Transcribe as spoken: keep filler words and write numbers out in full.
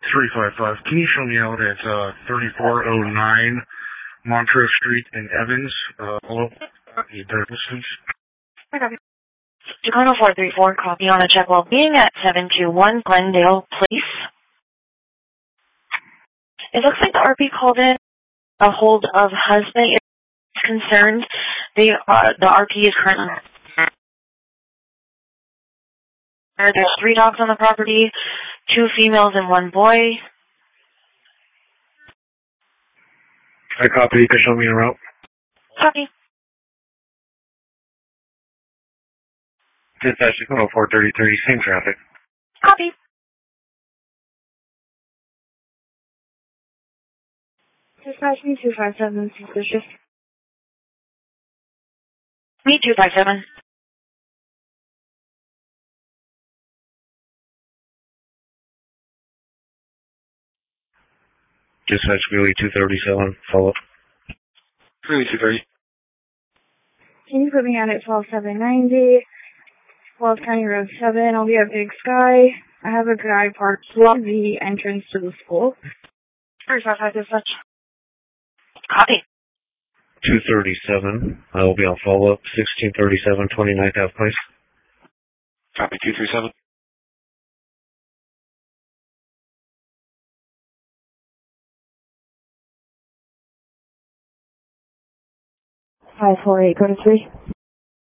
three five five. Can you show me out at uh, thirty-four oh nine Montrose Street in Evans? Uh, hello? Need their assistance? Tacoma four three four, copy on a check well being at seven two one Glendale Place. It looks like the R P called in a hold of husband is concerned. They, uh, the R P is currently... There's three dogs on the property, two females and one boy. I copy. You can show me a route. Copy. Dispatch Tacoma four thirty-three, same traffic. Copy. Dispatch me two five seven, suspicious. Me two five seven. Dispatch Wheelie two thirty-seven, follow up. Wheelie two thirty. Can you put me out at twelve seven ninety, Wells County Road seven? I'll be at Big Sky. I have a guy parked at the entrance to the school. three five five dispatch. Copy. two thirty-seven, I will be on follow up. sixteen thirty-seven, twenty-ninth Ave Place. Copy, two three seven. five four eight, go to three.